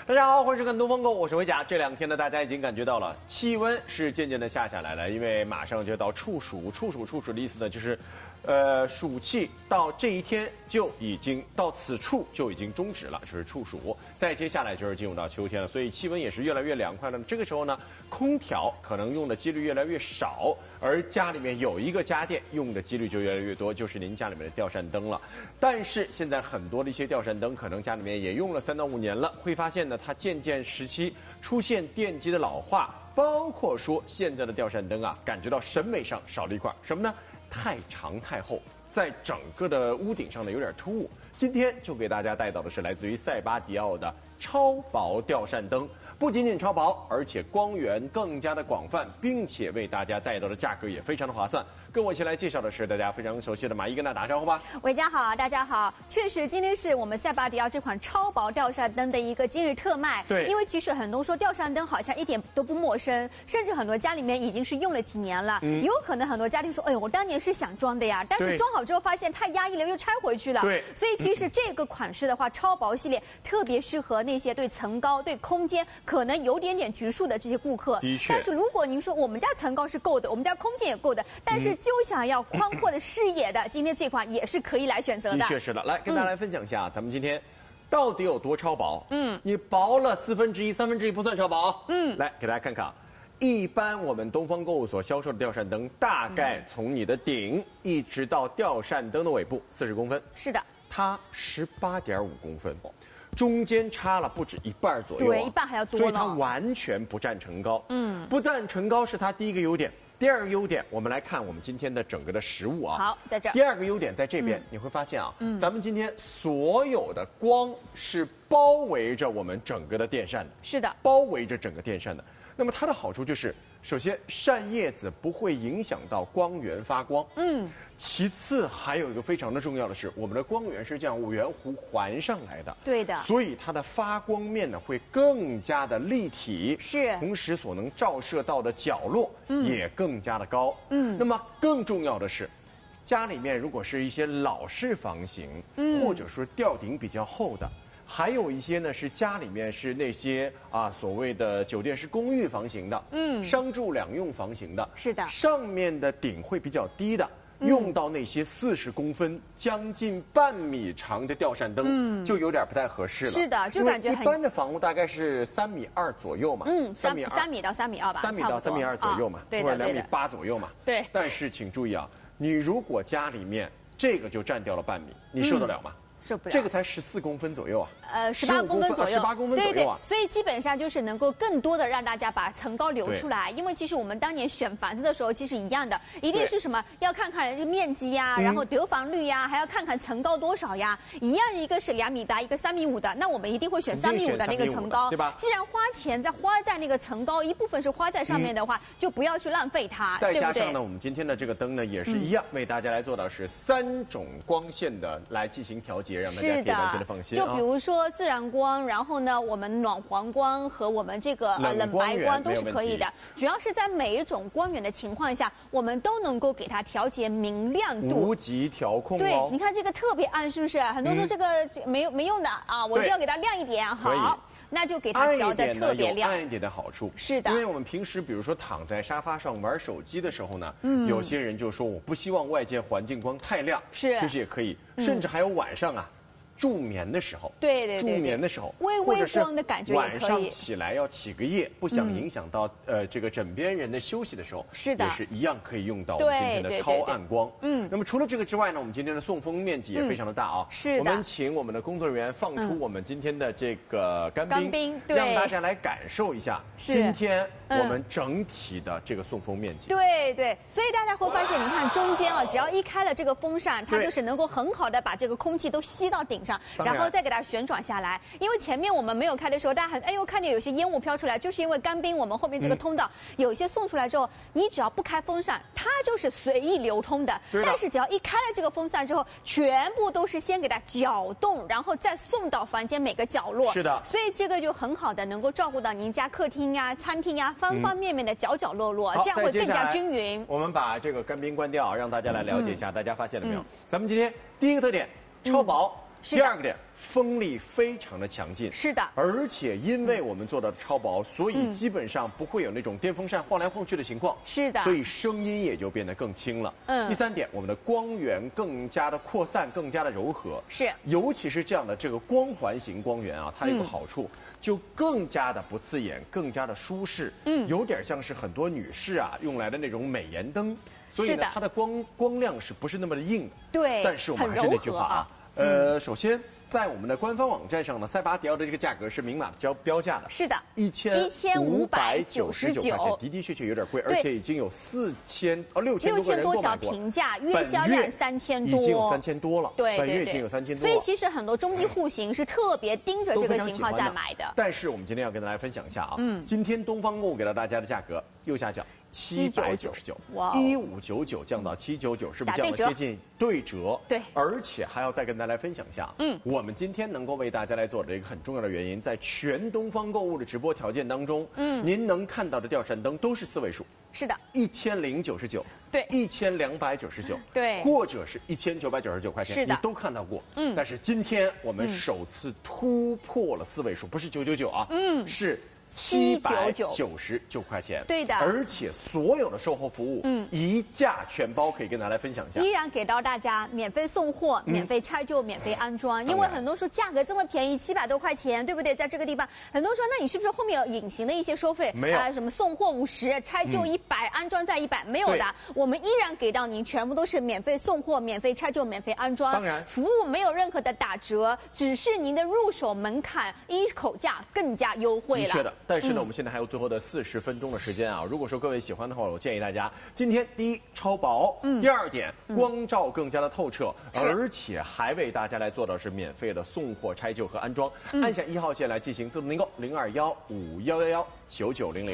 大家好，欢迎收看东方购，我是维甲。这两天呢，大家已经感觉到了气温是渐渐的下来了，因为马上就到处暑。处暑的意思呢，就是，暑气到这一天就已经到此处就已经终止了，就是处暑。再接下来就是进入到秋天了，所以气温也是越来越凉快了。这个时候呢，空调可能用的几率越来越少，而家里面有一个家电用的几率就越来越多，就是您家里面的吊扇灯了。但是现在很多的一些吊扇灯，可能家里面也用了3到5年了，会发现呢，它渐渐时期出现电机的老化，包括说现在的吊扇灯啊，感觉到审美上少了一块什么呢？太长太厚，在整个的屋顶上呢有点突兀。今天就给大家带到的是来自于塞巴迪奥的超薄吊扇灯，不仅仅超薄，而且光源更加的广泛，并且为大家带到的价格也非常的划算。跟我一起来介绍的是大家非常熟悉的马伊，跟大家打招呼吧。 伟嘉好，大家好。确实，今天是我们塞巴迪奥这款超薄吊扇灯的一个今日特卖。 对， 因为其实很多说吊扇灯好像一点都不陌生，甚至很多家里面已经是用了几年了。有可能很多家庭说，哎呦，我当年是想装的呀，但是装好之后发现太压抑了，又拆回去了。 对， 所以其实这个款式的话，超薄系列特别适合那些对层高、对空间可能有点局数的这些顾客。 的确。 但是如果您说我们家层高是够的，我们家空间也够的，但是就想要宽阔的视野的，今天这款也是可以来选择的。 的确是的，来跟大家来分享一下，咱们今天到底有多超薄？你薄了1/4、1/3不算超薄。来给大家看看啊，一般我们东方购物所销售的吊扇灯，大概从你的顶一直到吊扇灯的尾部40公分。 是的， 它18.5公分。中间差了不止一半左右， 对，一半还要多呢， 所以它完全不占层高。不占层高是它第一个优点。第二个优点，我们来看我们今天的整个的实物啊。 好，在这儿。 第二个优点在这边，你会发现啊，咱们今天所有的光是包围着我们整个的电扇的。 是的， 包围着整个电扇的。那么它的好处就是，首先扇叶子不会影响到光源发光。其次还有一个非常的重要的是，我们的光源是这样圆弧环上来的。 对的。 所以它的发光面呢会更加的立体。 是。 同时所能照射到的角落也更加的高。那么更重要的是，家里面如果是一些老式房型，或者说吊顶比较厚的。还有一些呢是家里面是那些所谓的酒店式公寓房型的，商住两用房型的， 是的， 上面的顶会比较低的，用到那些40公分、将近半米长的吊扇灯，就有点不太合适了。 是的，就感觉一般的房屋大概是3.2米左右嘛 ，3米到3.2米吧 ，3米到3.2米左右嘛， 对或者2.8米左右嘛。 对。 但是请注意啊，你如果家里面这个就占掉了半米，你受得了吗？ 受不了， 这个才14公分左右啊 ，18公分左右 ，18公分左右啊。 对，所以基本上就是能够更多的让大家把层高留出来，因为其实我们当年选房子的时候，其实一样的，一定是什么要看看面积呀，然后得房率呀，还要看看层高多少呀。一样一个是2米8，一个3.5米的，那我们一定会选3.5米的那个层高， 对吧？ 既然花钱花在那个层高，一部分是花在上面的话，就不要去浪费它， 再加上呢，我们今天的这个灯呢，也是一样，为大家来做到是3种光线的来进行调节，让大家可以完全的放心。 就比如说自然光，然后呢，我们暖黄光和我们这个冷白光都是可以的。主要是在每一种光源的情况下，我们都能够给它调节明亮度， 无极调控。 对，你看这个特别暗，是不是？很多人说这个没用的啊，我一定要给它亮一点。好，那就给它调的特别亮。 暗一点的好处是的， 因为我们平时比如说躺在沙发上玩手机的时候呢，有些人就说我不希望外界环境光太亮，就是也可以，甚至还有晚上啊。助眠的时候， 对， 助眠的时候， 微光的感觉也可以。 晚上起来要起个夜，不想影响到这个枕边人的休息的时候， 是的， 也是一样可以用到我们今天的超暗光。那么除了这个之外呢，我们今天的送风面积也非常的大啊。 是的， 我们请我们的工作人员放出我们今天的这个干冰，让大家来感受一下今天我们整体的这个送风面积。 对，所以大家会发现，你看中间啊，只要一开了这个风扇，它就是能够很好的把这个空气都吸到顶上。然后再给它旋转下来，因为前面我们没有开的时候，大家看见有些烟雾飘出来，就是因为干冰我们后面这个通道有一些送出来之后，你只要不开风扇，它就是随意流通的。但是只要一开了这个风扇之后，全部都是先给它搅动，然后再送到房间每个角落。 是的， 所以这个就很好的能够照顾到您家客厅呀、餐厅呀方方面面的角角落落，这样会更加均匀。 我们把这个干冰关掉，让大家来了解一下。大家发现了没有？咱们今天第一个特点超薄。第二个点， 风力非常的强劲， 是的， 而且因为我们做的超薄，所以基本上不会有那种电风扇晃来晃去的情况， 是的， 所以声音也就变得更轻了。第三点，我们的光源更加的扩散，更加的柔和， 是， 尤其是这样的这个光环型光源啊，它有个好处，就更加的不刺眼，更加的舒适，有点像是很多女士啊用来的那种美颜灯，所以呢，它的光亮是不是那么的硬的？ 对， 但是我们还是那句话啊。首先，在我们的官方网站上呢，塞巴迪奥的这个价格是明码标价的， 是的 ，1599块钱，的确有点贵，而且已经有6000多个人购买过， 评价，月销量3000多， 已经有3000多了， 对， 本月已经有3000多了， 所以其实很多中低户型是特别盯着这个型号在买的。 但是我们今天要跟大家分享一下啊，今天东方购物给到大家的价格右下角。799，1599降到799，是不是降了接近对折？ 对， 而且还要再跟大家来分享一下，我们今天能够为大家来做的一个很重要的原因，在全东方购物的直播条件当中，您能看到的吊扇灯都是4位数， 是的 ，1099， 对 ，1299， 对， 或者是1999块钱， 是的， 你都看到过，但是今天我们首次突破了4位数，不是999啊，是。799块钱， 对的， 而且所有的售后服务，一价全包，可以跟大家来分享一下。 依然给到大家免费送货、免费拆旧、免费安装。因为很多说价格这么便宜，700多块钱，对不对？在这个地方，很多说那你是不是后面有隐形的一些收费？ 没有， 什么送货50，拆旧100，安装再100，没有的。我们依然给到您，全部都是免费送货、免费拆旧、免费安装。 当然， 服务没有任何的打折，只是您的入手门槛一口价更加优惠了。 的确的。但是呢，我们现在还有最后的40分钟的时间啊！如果说各位喜欢的话，我建议大家今天第一超薄，第二点光照更加的透彻，而且还为大家来做到是免费的送货、拆旧和安装。按下1号键来进行自动订购，0215119900。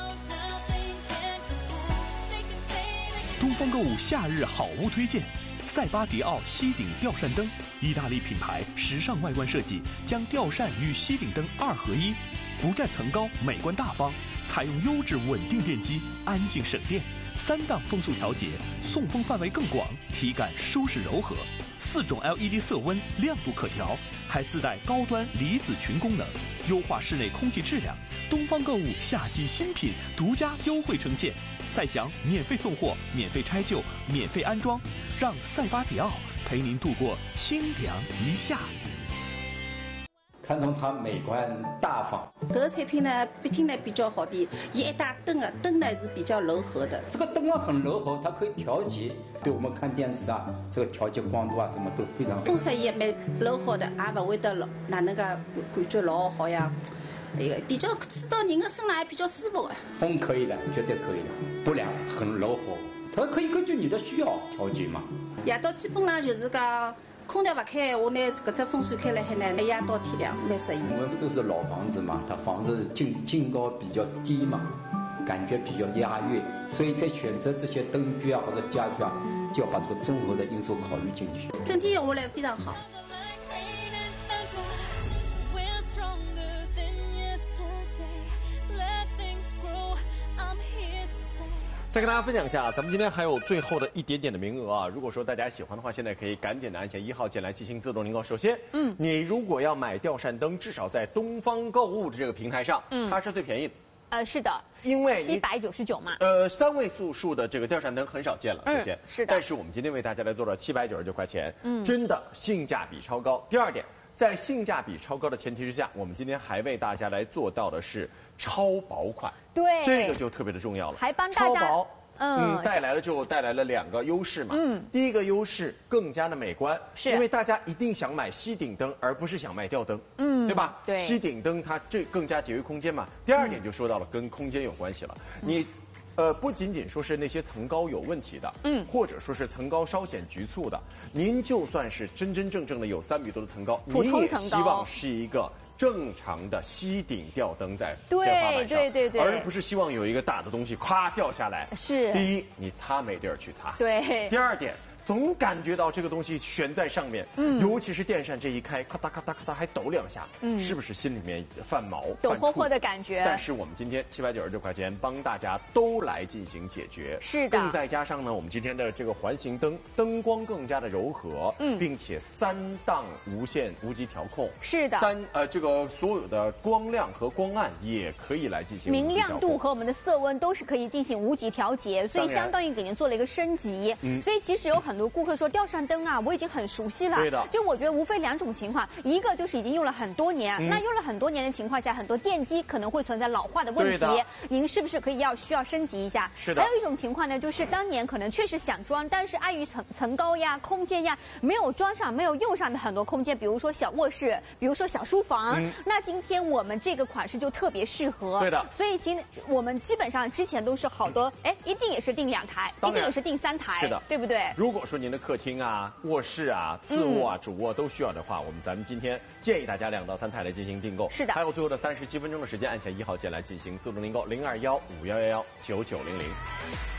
东方购物夏日好物推荐。塞巴迪奥吸顶吊扇灯，意大利品牌，时尚外观设计，将吊扇与吸顶灯2合1，不占层高，美观大方，采用优质稳定电机，安静省电，3档风速调节，送风范围更广，体感舒适柔和，4种 LED 色温，亮度可调，还自带高端离子群功能，优化室内空气质量。东方购物夏季新品独家优惠呈现。再享免费送货、免费拆旧、免费安装，让塞巴迪奥陪您度过清凉一夏。 看中它美观大方。 这个产品呢，毕竟呢比较好的，一打灯啊，灯呢是比较柔和的。 这个灯啊很柔和，它可以调节，对我们看电视啊，这个调节光度啊什么都非常好。 风扇也蛮柔和的，也不会得老哪能个感觉老好像。那个比较吹到人的身上还比较舒服啊。 风可以的，绝对可以的，不凉，很柔和，它可以根据你的需要调节嘛。 夜到基本上就是讲空调不开，我拿搿只风扇开了海呢，夜到天亮蛮适应。 我们这是老房子嘛，它房子净高比较低嘛，感觉比较压抑，所以在选择这些灯具啊或者家具啊，就要把这个综合的因素考虑进去。 整体用下来非常好。 再跟大家分享一下，咱们今天还有最后的一点点的名额啊！如果说大家喜欢的话，现在可以赶紧的按下1号键来进行自动订购。首先，你如果要买吊扇灯，至少在东方购物的这个平台上，它是最便宜的。 是的， 因为 799嘛。 3位数的这个吊扇灯很少见了，首先是的。 但是我们今天为大家来做到799块钱，真的性价比超高。第二点，在性价比超高的前提之下，我们今天还为大家来做到的是超薄款。 对， 这个就特别的重要了， 还帮大家超薄。带来了2个优势嘛。第一个优势更加的美观，因为大家一定想买吸顶灯，而不是想买吊灯，对吧？ 对， 吸顶灯它这更加节约空间嘛。第二点就说到了跟空间有关系了，你。不仅仅说是那些层高有问题的，或者说是层高稍显局促的，您就算是真真正正的有3米多的层高，你也希望是一个正常的吸顶吊灯在天花板上， 对， 而不是希望有一个大的东西咵掉下来。 是， 第一，你擦没地儿去擦； 对， 第二点。 总感觉到这个东西悬在上面，尤其是电扇这一开，咔嗒咔嗒咔嗒还抖2下，是不是心里面泛毛、 抖霍霍的感觉？ 但是我们今天799块钱帮大家都来进行解决， 是的。 更再加上呢，我们今天的这个环形灯灯光更加的柔和，并且3档无线无极调控， 是的。 这个所有的光亮和光暗也可以来进行明亮度和我们的色温都是可以进行无极调节，所以相当于给您做了一个升级。所以其实有很多顾客说吊扇灯啊，我已经很熟悉了。 对的。 就我觉得无非2种情况，一个就是已经用了很多年，那用了很多年的情况下，很多电机可能会存在老化的问题，您是不是需要升级一下？ 是的。 还有一种情况呢，就是当年可能确实想装，但是碍于层高呀、空间呀，没有装上、没有用上的很多空间，比如说小卧室，比如说小书房。那今天我们这个款式就特别适合。 对的。 所以我们基本上之前都是好多，一定也是订2台，一定也是订3台， 是的， 对不对？ 如果说您的客厅啊、卧室啊、次卧啊、主卧都需要的话，咱们今天建议大家2到3台来进行订购。 是的。 还有最后的37分钟的时间，按下1号键来进行自动订购，0215111990。